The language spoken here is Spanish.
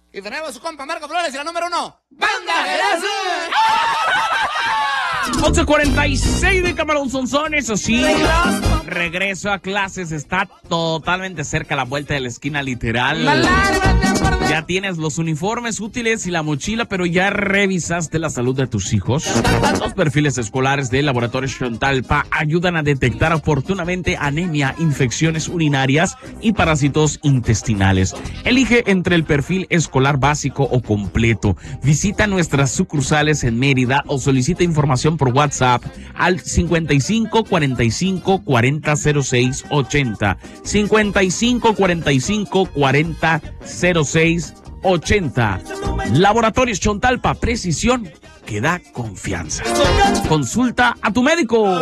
Y tenemos a su compa Marco Flores y la número 1, Banda Gerazo. 11:46 de Camarón Sonsón, eso sí. Regreso a clases, está totalmente cerca, a la vuelta de la esquina, literal. Ya tienes los uniformes útiles y la mochila, pero ya revisaste la salud de tus hijos. Los perfiles escolares del Laboratorio Xontalpa ayudan a detectar oportunamente anemia, infecciones urinarias y parásitos intestinales. Elige entre el perfil escolar básico o completo. Visita nuestras sucursales en Mérida o solicita información por WhatsApp al 55 45 40 06 80. 55 45 40 06 80. Laboratorios Xontalpa, precisión que da confianza. Consulta a tu médico.